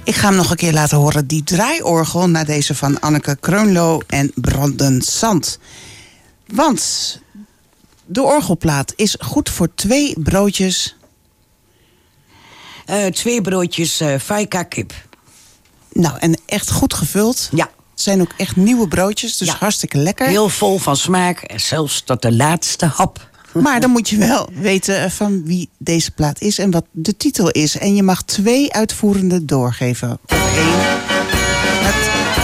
Ik ga hem nog een keer laten horen, die draaiorgel, na deze van Anneke Kroonlo en Brandon Sant. Want de orgelplaat is goed voor 2 broodjes. 2 broodjes fajka kip. Nou, en echt goed gevuld. Ja. Het zijn ook echt nieuwe broodjes, dus hartstikke lekker. Heel vol van smaak, en zelfs tot de laatste hap. Maar dan moet je wel weten van wie deze plaat is en wat de titel is. En je mag 2 uitvoerenden doorgeven. 1